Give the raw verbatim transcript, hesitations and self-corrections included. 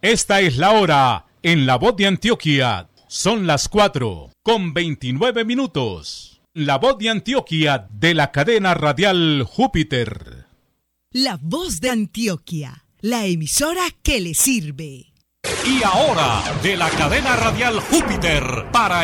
Esta es la hora en La Voz de Antioquia. Son las cuatro con veintinueve minutos. La Voz de Antioquia de la cadena radial Júpiter. La Voz de Antioquia, la emisora que le sirve. Y ahora, de la cadena radial Júpiter, para